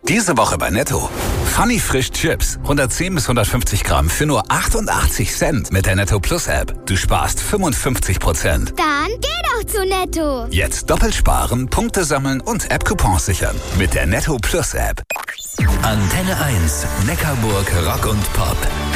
Diese Woche bei Netto. Funny Frisch Chips. 110 bis 150 Gramm für nur 88 Cent mit der Netto Plus App. Du sparst 55%. Dann geh doch zu Netto. Jetzt doppelt sparen, Punkte sammeln und App-Coupons sichern. Mit der Netto Plus App. Antenne 1. Neckarburg Rock und Pop.